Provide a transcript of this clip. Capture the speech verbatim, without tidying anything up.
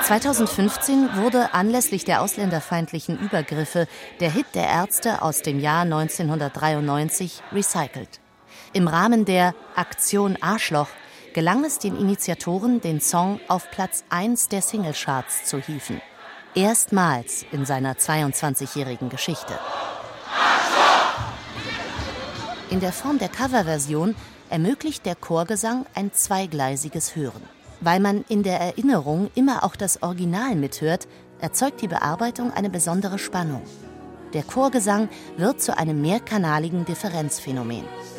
zweitausendfünfzehn wurde anlässlich der ausländerfeindlichen Übergriffe der Hit der Ärzte aus dem Jahr neunzehnhundertdreiundneunzig recycelt. Im Rahmen der Aktion Arschloch gelang es den Initiatoren, den Song auf Platz eins der Singlecharts zu hieven. Erstmals in seiner zweiundzwanzigjährigen Geschichte. In der Form der Coverversion ermöglicht der Chorgesang ein zweigleisiges Hören. Weil man in der Erinnerung immer auch das Original mithört, erzeugt die Bearbeitung eine besondere Spannung. Der Chorgesang wird zu einem mehrkanaligen Differenzphänomen.